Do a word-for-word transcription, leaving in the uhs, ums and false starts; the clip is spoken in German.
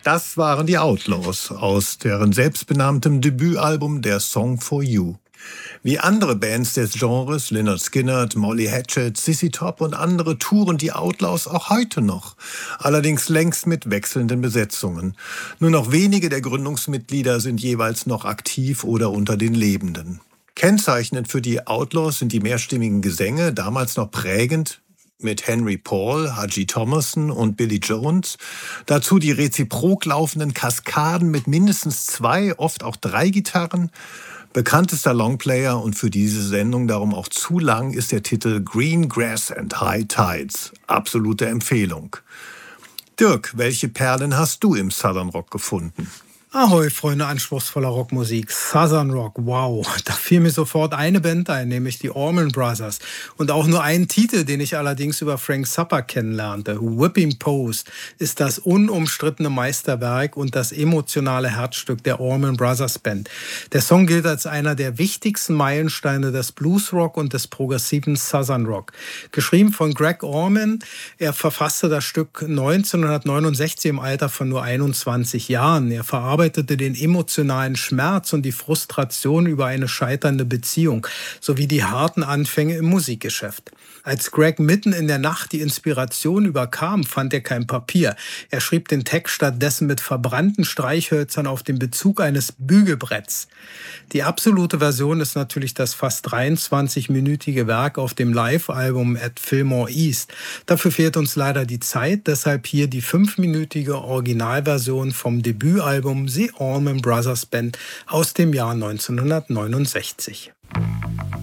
Das waren die Outlaws aus deren selbstbenanntem Debütalbum Der Song for You. Wie andere Bands des Genres, Lynyrd Skynyrd, Molly Hatchet, Sissy Top und andere, touren die Outlaws auch heute noch. Allerdings längst mit wechselnden Besetzungen. Nur noch wenige der Gründungsmitglieder sind jeweils noch aktiv oder unter den Lebenden. Kennzeichnend für die Outlaws sind die mehrstimmigen Gesänge, damals noch prägend, mit Henry Paul, Haji Thomason und Billy Jones. Dazu die reziprok laufenden Kaskaden mit mindestens zwei, oft auch drei Gitarren. Bekanntester Longplayer und für diese Sendung darum auch zu lang ist der Titel Green Grass and High Tides. Absolute Empfehlung. Dirk, welche Perlen hast du im Southern Rock gefunden? Ahoi, Freunde anspruchsvoller Rockmusik. Southern Rock, wow. Da fiel mir sofort eine Band ein, nämlich die Allman Brothers. Und auch nur einen Titel, den ich allerdings über Frank Zappa kennenlernte. Whipping Post ist das unumstrittene Meisterwerk und das emotionale Herzstück der Allman Brothers Band. Der Song gilt als einer der wichtigsten Meilensteine des Bluesrock und des progressiven Southern Rock. Geschrieben von Greg Allman. Er verfasste das Stück neunzehnhundertneunundsechzig im Alter von nur einundzwanzig Jahren. Er verarbeitet den emotionalen Schmerz und die Frustration über eine scheiternde Beziehung sowie die harten Anfänge im Musikgeschäft. Als Greg mitten in der Nacht die Inspiration überkam, fand er kein Papier. Er schrieb den Text stattdessen mit verbrannten Streichhölzern auf den Bezug eines Bügelbretts. Die absolute Version ist natürlich das fast dreiundzwanzig-minütige Werk auf dem Live-Album At Fillmore East. Dafür fehlt uns leider die Zeit, deshalb hier die fünfminütige Originalversion vom Debütalbum The Allman Brothers Band aus dem Jahr neunzehnhundertneunundsechzig.